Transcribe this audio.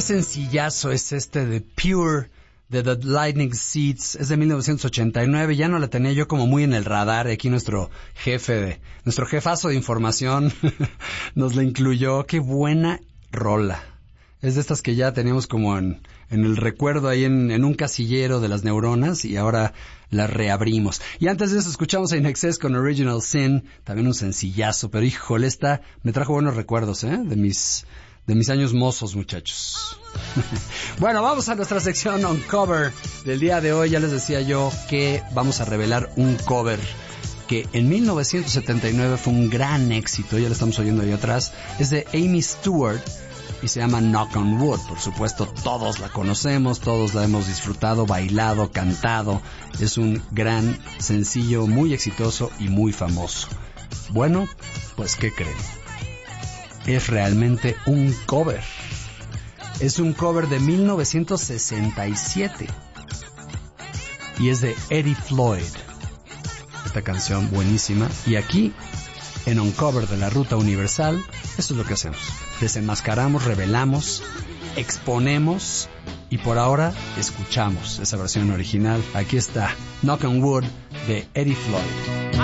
sencillazo es este de Pure, de The Lightning Seeds? Es de 1989, ya no la tenía yo como muy en el radar. Aquí nuestro jefazo de información nos la incluyó. Qué buena rola. Es de estas que ya teníamos como en el recuerdo ahí en un casillero de las neuronas, y ahora la reabrimos. Y antes de eso escuchamos a In Excess con Original Sin, también un sencillazo, pero híjole, esta me trajo buenos recuerdos, de mis años mozos, muchachos. Bueno, vamos a nuestra sección Uncover del día de hoy. Ya les decía yo que vamos a revelar un cover que en 1979 fue un gran éxito, ya lo estamos oyendo ahí atrás. Es de Amy Stewart y se llama Knock on Wood. Por supuesto, todos la conocemos, todos la hemos disfrutado, bailado, cantado. Es un gran sencillo, muy exitoso y muy famoso. Bueno, pues ¿qué creen? Es realmente un cover. Es un cover de 1967 y es de Eddie Floyd. Esta canción buenísima. Y aquí, en Uncover de la Ruta Universal, esto es lo que hacemos. Desenmascaramos, revelamos, exponemos y por ahora escuchamos esa versión original. Aquí está Knock on Wood de Eddie Floyd.